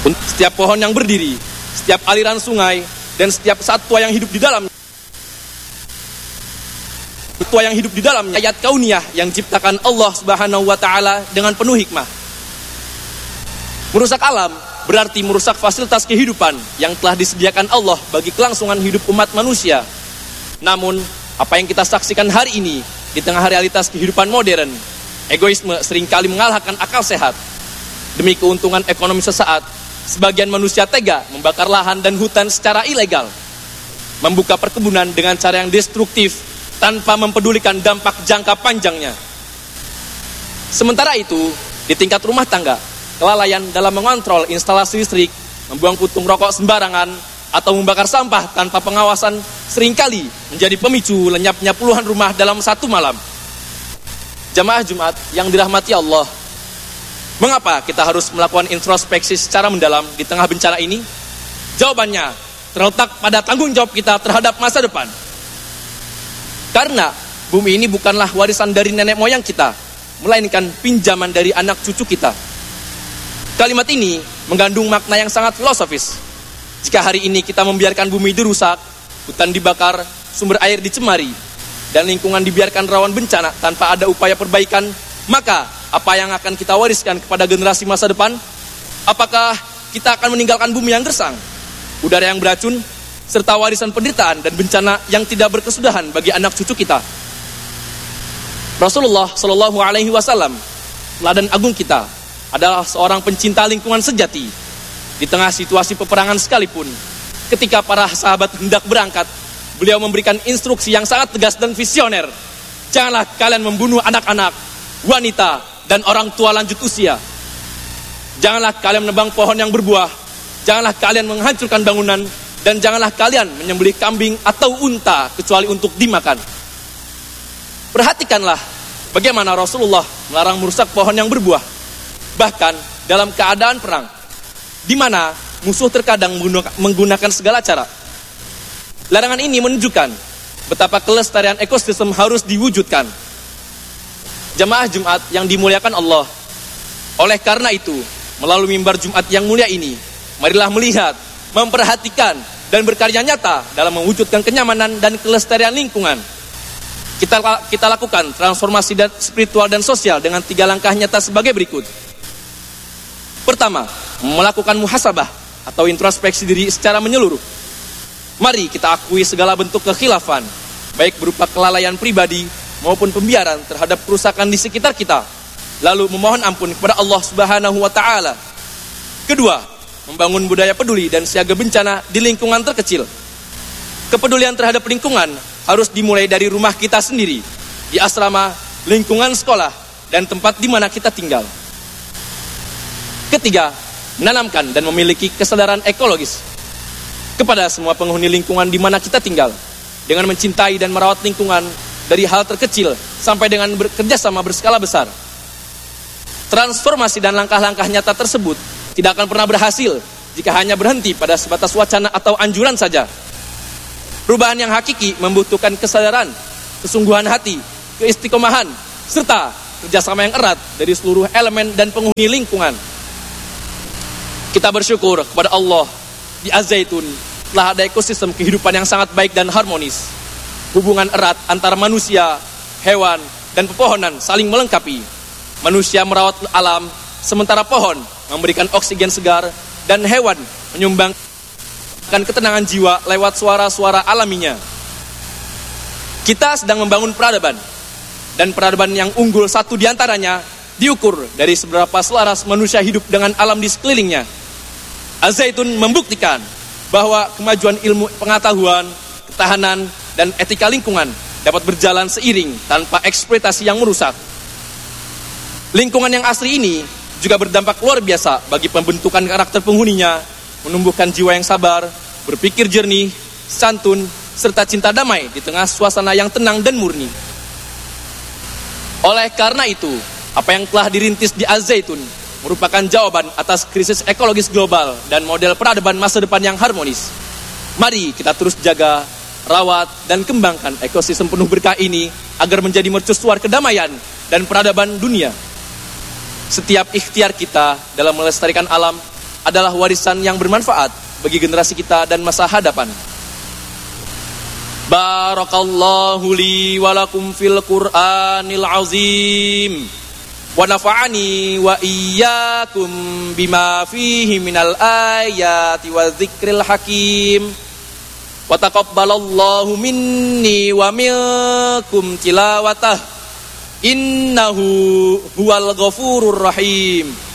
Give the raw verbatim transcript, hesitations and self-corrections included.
Setiap pohon yang berdiri, setiap aliran sungai, dan setiap satwa yang hidup di dalamnya. Satwa yang hidup di dalamnya, ayat kauniyah yang diciptakan Allah Subhanahu wa taala dengan penuh hikmah. Merusak alam berarti merusak fasilitas kehidupan yang telah disediakan Allah bagi kelangsungan hidup umat manusia. Namun, apa yang kita saksikan hari ini di tengah realitas kehidupan modern, egoisme seringkali mengalahkan akal sehat. Demi keuntungan ekonomi sesaat, sebagian manusia tega membakar lahan dan hutan secara ilegal, membuka perkebunan dengan cara yang destruktif tanpa mempedulikan dampak jangka panjangnya. Sementara itu, di tingkat rumah tangga, kelalaian dalam mengontrol instalasi listrik, membuang puntung rokok sembarangan, atau membakar sampah tanpa pengawasan seringkali menjadi pemicu lenyapnya puluhan rumah dalam satu malam. Jamaah Jumat yang dirahmati Allah, mengapa kita harus melakukan introspeksi secara mendalam di tengah bencana ini? Jawabannya terletak pada tanggung jawab kita terhadap masa depan. Karena bumi ini bukanlah warisan dari nenek moyang kita, melainkan pinjaman dari anak cucu kita. Kalimat ini mengandung makna yang sangat filosofis. Jika hari ini kita membiarkan bumi dirusak, hutan dibakar, sumber air dicemari, dan lingkungan dibiarkan rawan bencana tanpa ada upaya perbaikan, maka apa yang akan kita wariskan kepada generasi masa depan? Apakah kita akan meninggalkan bumi yang gersang, udara yang beracun, serta warisan penderitaan dan bencana yang tidak berkesudahan bagi anak cucu kita? Rasulullah Shallallahu Alaihi Wasallam, teladan agung kita, adalah seorang pencinta lingkungan sejati. Di tengah situasi peperangan sekalipun, ketika para sahabat hendak berangkat, beliau memberikan instruksi yang sangat tegas dan visioner. Janganlah kalian membunuh anak-anak, wanita, dan orang tua lanjut usia. Janganlah kalian menebang pohon yang berbuah. Janganlah kalian menghancurkan bangunan. Dan janganlah kalian menyembelih kambing atau unta kecuali untuk dimakan. Perhatikanlah bagaimana Rasulullah melarang merusak pohon yang berbuah, bahkan dalam keadaan perang, di mana musuh terkadang menggunakan segala cara. Larangan ini menunjukkan betapa kelestarian ekosistem harus diwujudkan. Jamaah Jumat yang dimuliakan Allah, oleh karena itu, melalui mimbar Jumat yang mulia ini, marilah melihat, memperhatikan, dan berkarya nyata dalam mewujudkan kenyamanan dan kelestarian lingkungan. Kita, kita lakukan transformasi dan spiritual dan sosial dengan tiga langkah nyata sebagai berikut. Pertama, melakukan muhasabah atau introspeksi diri secara menyeluruh. Mari kita akui segala bentuk kekhilafan, baik berupa kelalaian pribadi maupun pembiaran terhadap kerusakan di sekitar kita, lalu memohon ampun kepada Allah Subhanahu wa taala. Kedua, membangun budaya peduli dan siaga bencana di lingkungan terkecil. Kepedulian terhadap lingkungan harus dimulai dari rumah kita sendiri, di asrama, lingkungan sekolah, dan tempat di mana kita tinggal. Ketiga, menanamkan dan memiliki kesadaran ekologis kepada semua penghuni lingkungan di mana kita tinggal, dengan mencintai dan merawat lingkungan dari hal terkecil sampai dengan bekerja sama berskala besar. Transformasi dan langkah-langkah nyata tersebut tidak akan pernah berhasil jika hanya berhenti pada sebatas wacana atau anjuran saja. Perubahan yang hakiki membutuhkan kesadaran, kesungguhan hati, keistiqomahan, serta kerjasama yang erat dari seluruh elemen dan penghuni lingkungan. Kita bersyukur kepada Allah, di Az-Zaitun telah ada ekosistem kehidupan yang sangat baik dan harmonis. Hubungan erat antara manusia, hewan, dan pepohonan saling melengkapi. Manusia merawat alam, sementara pohon memberikan oksigen segar, dan hewan menyumbangkan ketenangan jiwa lewat suara-suara alaminya. Kita sedang membangun peradaban, dan peradaban yang unggul satu diantaranya diukur dari seberapa selaras manusia hidup dengan alam di sekelilingnya. Az-Zaitun membuktikan bahwa kemajuan ilmu pengetahuan, ketahanan, dan etika lingkungan dapat berjalan seiring tanpa eksploitasi yang merusak. Lingkungan yang asri ini juga berdampak luar biasa bagi pembentukan karakter penghuninya, menumbuhkan jiwa yang sabar, berpikir jernih, santun, serta cinta damai di tengah suasana yang tenang dan murni. Oleh karena itu, apa yang telah dirintis di Az-Zaitun merupakan jawaban atas krisis ekologis global dan model peradaban masa depan yang harmonis. Mari kita terus jaga, rawat, dan kembangkan ekosistem penuh berkah ini agar menjadi mercusuar kedamaian dan peradaban dunia. Setiap ikhtiar kita dalam melestarikan alam adalah warisan yang bermanfaat bagi generasi kita dan masa hadapan. Barakallahu li wa lakum fil Qur'anil azim wa nafa'ani wa iyyakum bima fihi minal ayati wa dzikril hakim wa taqabbalallahu minni wa minkum tilawatah innahu huwal ghafurur rahim.